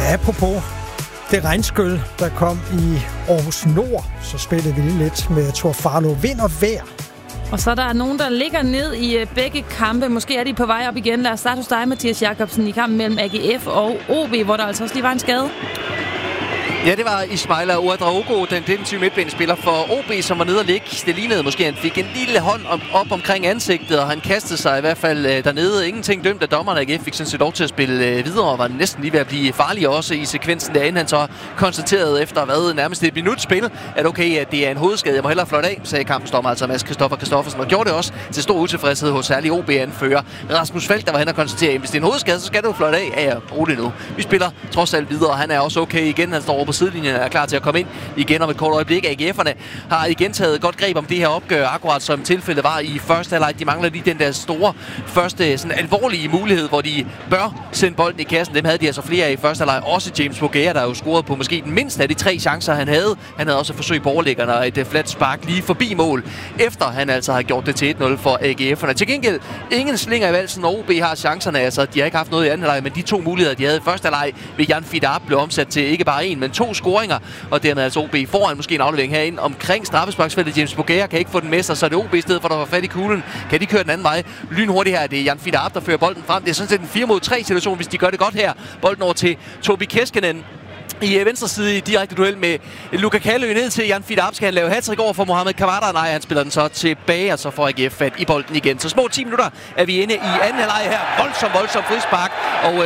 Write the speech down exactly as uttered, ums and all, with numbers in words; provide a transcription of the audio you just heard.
Apropos det regnskyld, der kom i Aarhus Nord, så spillede vi lidt med Tor Farlo. Vind og vejr. Og så er der nogen, der ligger ned i begge kampe. Måske er de på vej op igen. Lad os starte hos dig, Mathias Jacobsen, i kampen mellem A G F og O B, hvor der altså også lige var en skade. Ja, det var Ismaila Ouedraogo, den defensive midtbanespiller for O B, som var nede og ligge. Det lignede måske, han fik en lille hånd op, op omkring ansigtet, og han kastede sig i hvert fald øh, dernede. Ingenting dømt af dommeren. A G F fik sådan set lov til at spille øh, videre, og var næsten lige ved at blive farlig også i sekvensen derinde. Han så konstaterede efter hvad nærmest et minut spil, at okay, at det er en hovedskade. Jeg må hellere flot af, sagde kampensdommer, altså Mads Christoffer Christoffersen, og gjorde det også til stor utilfredshed hos særlig O B-anfører Rasmus Falk, der var hen og konstaterede, at hvis det er en hovedskade, så skal du flot af. Ja, ja, brug det nu. Vi spiller trods alt videre, og han er også okay igen. Han står over på sidelinjen og er klar til at komme ind igen om et kort øjeblik. A G F'erne har igen taget godt greb om det her opgør, akkurat som tilfældet var i første halvleg. De mangler lige den der store, første sådan alvorlige mulighed, hvor de bør sende bolden i kassen. Dem havde de altså flere af i første halvleg. Også James Bougea, der jo scorede på måske den mindste af de tre chancer, han havde. Han havde også forsøg på overlæggerne og et flat spark lige forbi mål, efter han altså har gjort det til et nul for A G F'erne. Til gengæld ingen slinger i valsen, og O B har chancerne. Altså, de har ikke haft noget i anden halvleg, men de to muligheder, de havde i første halvleg ved Jan Fidab, blev omsat til ikke bare en, men to scoringer, og dermed altså O B foran måske en aflevering herinde omkring straffesparksfeltet. James Bougea kan ikke få den med sig, så er det O B i stedet for, der var fat i kuglen. Kan de køre den anden vej? Lynhurtigt her, det er Jan Fidab, der fører bolden frem. Det er sådan set en fire mod tre situation, hvis de gør det godt her. Bolden over til Tobi Keskinen i venstre side i direkte duel med Luka Kalø ned til Jan Fidab. Skal han lave hattrick over for Mohamed Kamada? Nej, han spiller den så tilbage, og så får A G F fat i bolden igen. Så små ti minutter er vi inde i anden halvleg her. Voldsom, voldsom frispark, og